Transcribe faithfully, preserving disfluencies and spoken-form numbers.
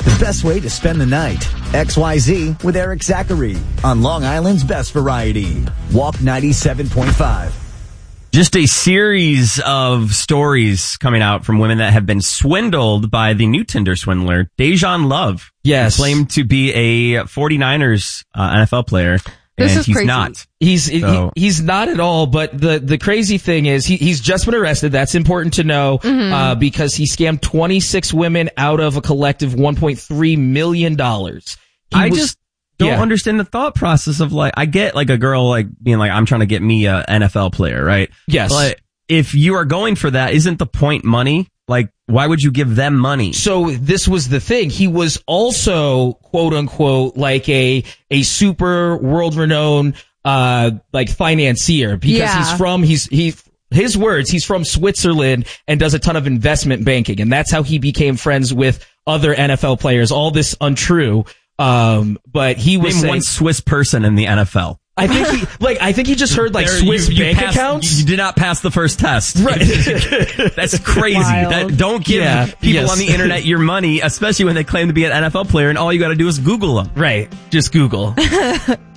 The best way to spend the night. X Y Z with Eric Zachary on Long Island's Best Variety. Walk ninety-seven point five. Just a series of stories coming out from women that have been swindled by the new Tinder swindler, Dejan Love. Yes. Claimed to be a 49ers uh, N F L player. This and is he's crazy. not. He's So- he, he's not at all. But the the crazy thing is he he's just been arrested. That's important to know uh, because he scammed twenty-six women out of a collective one point three million dollars. I just don't yeah. understand the thought process of like, I get like a girl like being like, I'm trying to get me a N F L player, right? Yes. But if you are going for that, isn't the point money? Like, why would you give them money? So this was the thing. He was also quote unquote like a a super world renowned uh like financier because Yeah. he's from he's he his words he's from Switzerland and does a ton of investment banking, and that's how he became friends with other N F L players. All this untrue. Um, but he was Name saying, one Swiss person in the N F L. I think he like I think he just heard like There, Swiss you, you bank passed- accounts. You did not pass the first test. Right. That's crazy. Wild. That, don't give Yeah, people yes. on the internet your money, especially when they claim to be an N F L player, and all you got to do is Google them. Right. Just Google.